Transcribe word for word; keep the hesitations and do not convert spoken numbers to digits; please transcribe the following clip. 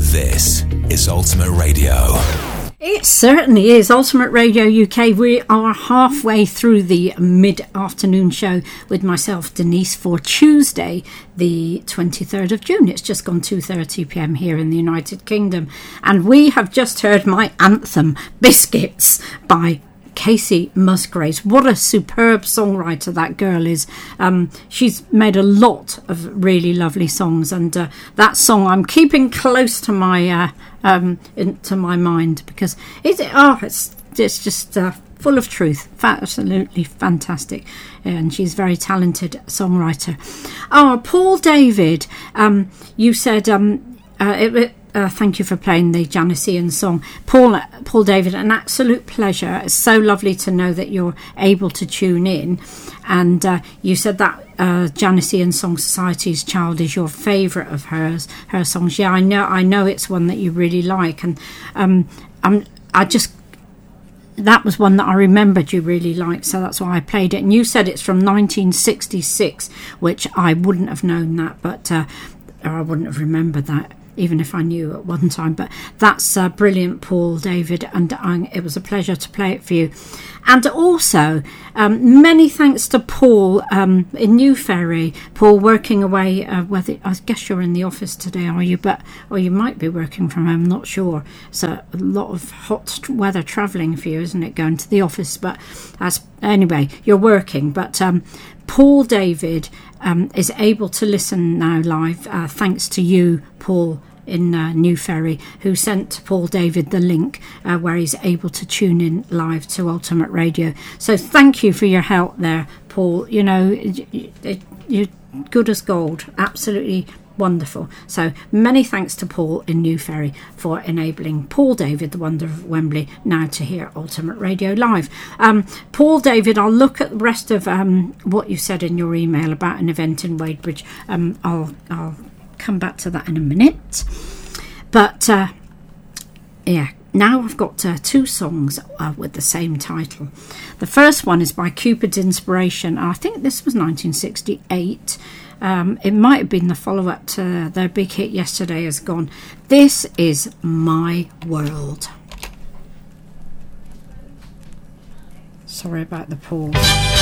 This is Ultimate Radio. It certainly is. Ultimate Radio U K. We are halfway through the mid-afternoon show with myself, Denise, for Tuesday, the twenty-third of June. It's just gone two thirty p m here in the United Kingdom. And we have just heard my anthem, Biscuits, by Kacey Musgraves. What a superb songwriter that girl is. Um, she's made a lot of really lovely songs, and uh, that song I'm keeping close to my uh, um, into my mind because it's oh, it's it's just uh, full of truth. Absolutely fantastic, and she's a very talented songwriter. Oh, Paul David, um, you said um, uh, it. it Uh, thank you for playing the Janician song. Paul Paul David, an absolute pleasure. It's so lovely to know that you're able to tune in. And uh, you said that uh, Janician Song Society's Child is your favourite of hers, her songs. Yeah, I know I know it's one that you really like. And um, I'm, I just... that was one that I remembered you really liked, so that's why I played it. And you said it's from nineteen sixty-six, which I wouldn't have known that, but uh, or I wouldn't have remembered that, even if I knew at one time. But that's uh, brilliant, Paul David, and I, it was a pleasure to play it for you. And also, um, many thanks to Paul um, in New Ferry. Paul working away, uh, whether I guess you're in the office today, are you? But or you might be working from home, not sure. So a lot of hot weather travelling for you, isn't it, going to the office? But as anyway, you're working. But um, Paul David um, is able to listen now live, uh, thanks to you, Paul, in uh, New Ferry, who sent Paul David the link uh, where he's able to tune in live to Ultimate Radio. So thank you for your help there, Paul. You know, it, it, you're good as gold. Absolutely wonderful. So many thanks to Paul in New Ferry for enabling Paul David, the Wonder of Wembley, now to hear Ultimate Radio live. Um, Paul David, I'll look at the rest of um, what you said in your email about an event in Wadebridge. Um, I'll, I'll come back to that in a minute. But uh, yeah, now I've got uh, two songs uh, with the same title. The first one is by Cupid's Inspiration. I think this was nineteen sixty-eight. Um, it might have been the follow-up to their big hit Yesterday Is Gone. This is My World. Sorry about the pause.